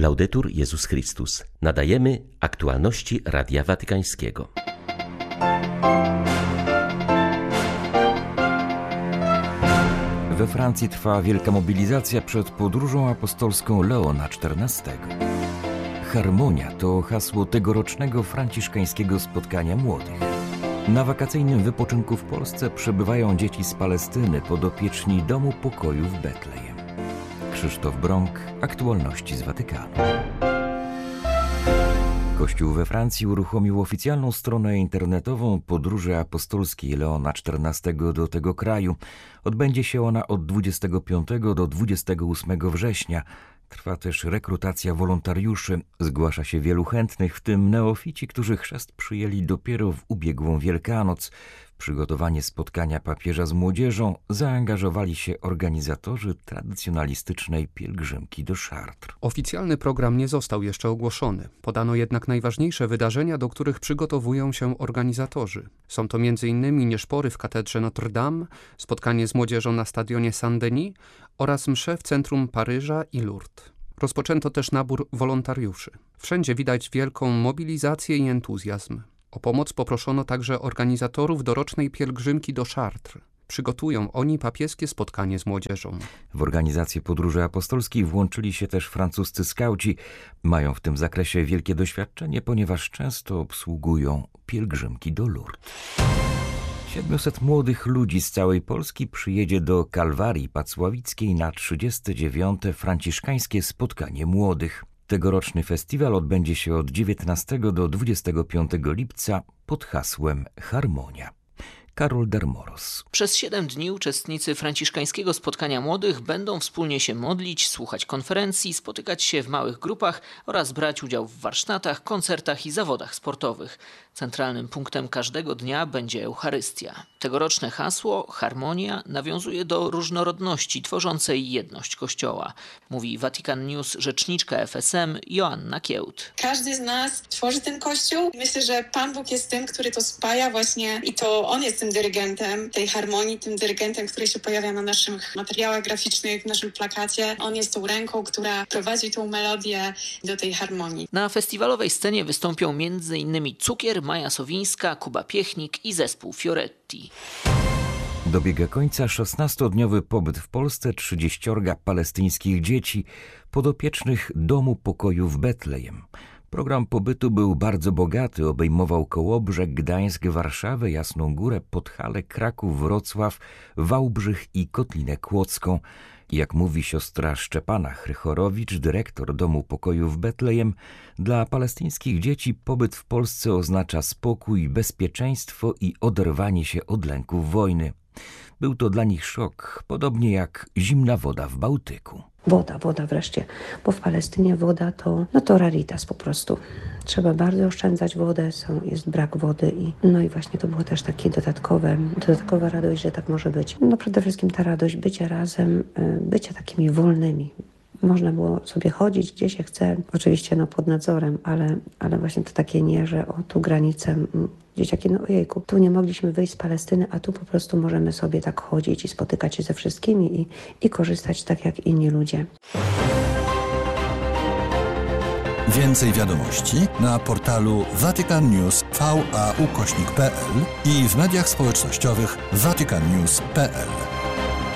Laudetur Jezus Chrystus. Nadajemy aktualności Radia Watykańskiego. We Francji trwa wielka mobilizacja przed podróżą apostolską Leona XIV. Harmonia to hasło tegorocznego franciszkańskiego spotkania młodych. Na wakacyjnym wypoczynku w Polsce przebywają dzieci z Palestyny, podopieczni Domu Pokoju w Betlejem. Krzysztof Brąk, aktualności z Watykanu. Kościół we Francji uruchomił oficjalną stronę internetową podróży apostolskiej Leona XIV do tego kraju. Odbędzie się ona od 25 do 28 września. Trwa też rekrutacja wolontariuszy. Zgłasza się wielu chętnych, w tym neofici, którzy chrzest przyjęli dopiero w ubiegłą Wielkanoc. W przygotowanie spotkania papieża z młodzieżą zaangażowali się organizatorzy tradycjonalistycznej pielgrzymki do Chartres. Oficjalny program nie został jeszcze ogłoszony. Podano jednak najważniejsze wydarzenia, do których przygotowują się organizatorzy. Są to m.in. nieszpory w katedrze Notre Dame, spotkanie z młodzieżą na stadionie Saint-Denis oraz msze w centrum Paryża i Lourdes. Rozpoczęto też nabór wolontariuszy. Wszędzie widać wielką mobilizację i entuzjazm. O pomoc poproszono także organizatorów dorocznej pielgrzymki do Chartres. Przygotują oni papieskie spotkanie z młodzieżą. W organizację podróży apostolskiej włączyli się też francuscy skauci. Mają w tym zakresie wielkie doświadczenie, ponieważ często obsługują pielgrzymki do Lourdes. 700 młodych ludzi z całej Polski przyjedzie do Kalwarii Pacławickiej na 39. franciszkańskie spotkanie młodych. Tegoroczny festiwal odbędzie się od 19 do 25 lipca pod hasłem Harmonia. Karol Dermoros. Przez 7 dni uczestnicy franciszkańskiego spotkania młodych będą wspólnie się modlić, słuchać konferencji, spotykać się w małych grupach oraz brać udział w warsztatach, koncertach i zawodach sportowych. Centralnym punktem każdego dnia będzie Eucharystia. Tegoroczne hasło Harmonia nawiązuje do różnorodności tworzącej jedność Kościoła, mówi Vatican News rzeczniczka FSM Joanna Kiełt. Każdy z nas tworzy ten Kościół. Myślę, że Pan Bóg jest tym, który to spaja właśnie i to On jest tym dyrygentem tej harmonii, tym dyrygentem, który się pojawia na naszych materiałach graficznych, w naszym plakacie. On jest tą ręką, która prowadzi tą melodię do tej harmonii. Na festiwalowej scenie wystąpią m.in. Cukier, Maja Sowińska, Kuba Piechnik i zespół Fioretti. Dobiega końca 16-dniowy pobyt w Polsce 30 palestyńskich dzieci podopiecznych Domu Pokoju w Betlejem. Program pobytu był bardzo bogaty, obejmował Kołobrzeg, Gdańsk, Warszawę, Jasną Górę, Podhale, Kraków, Wrocław, Wałbrzych i Kotlinę Kłodzką. Jak mówi siostra Szczepana Chrychorowicz, dyrektor Domu Pokoju w Betlejem, dla palestyńskich dzieci pobyt w Polsce oznacza spokój, bezpieczeństwo i oderwanie się od lęków wojny. Był to dla nich szok, podobnie jak zimna woda w Bałtyku. Woda wreszcie, bo w Palestynie woda to raritas po prostu. Trzeba bardzo oszczędzać wodę, jest brak wody i właśnie to było też takie dodatkowa radość, że tak może być. Przede wszystkim ta radość bycia razem, bycia takimi wolnymi. Można było sobie chodzić gdzie się chce, oczywiście pod nadzorem, ale właśnie to takie nie, że tu granicę, dzieciaki, ojejku, tu nie mogliśmy wyjść z Palestyny, a tu po prostu możemy sobie tak chodzić i spotykać się ze wszystkimi i korzystać tak jak inni ludzie. Więcej wiadomości na portalu vaticannews.va/pl i w mediach społecznościowych vaticannews.pl.